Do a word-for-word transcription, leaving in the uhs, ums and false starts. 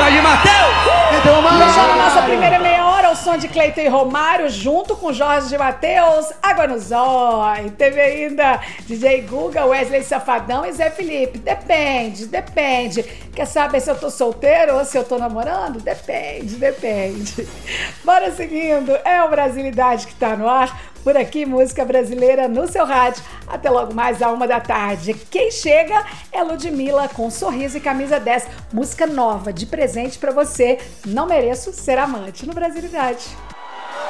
Jorge Mateus. Então, Fechando a nossa primeira meia hora, o som de Cleiton e Romário, junto com Jorge Mateus, Água no Zói. Teve ainda D J Guga, Wesley Safadão e Zé Felipe. Depende, depende. Quer saber se eu tô solteiro ou se eu tô namorando? Depende, depende. Bora seguindo, é o Brasilidade que tá no ar. Por aqui, música brasileira no seu rádio. Até logo mais à uma da tarde. Quem chega é Ludmilla com Sorriso e Camisa dez. Música nova, de presente pra você. Não mereço ser amante no Brasilidade.